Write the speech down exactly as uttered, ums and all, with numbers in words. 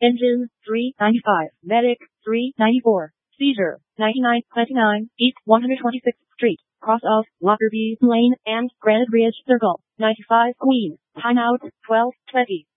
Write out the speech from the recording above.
Engine, three ninety-five. Medic, three ninety-four. Seizure, ninety-nine twenty-nine. East one hundred twenty-sixth Street, cross of Lockerbie Lane and Granite Ridge Circle, ninety-five Queen. Timeout, twelve twenty.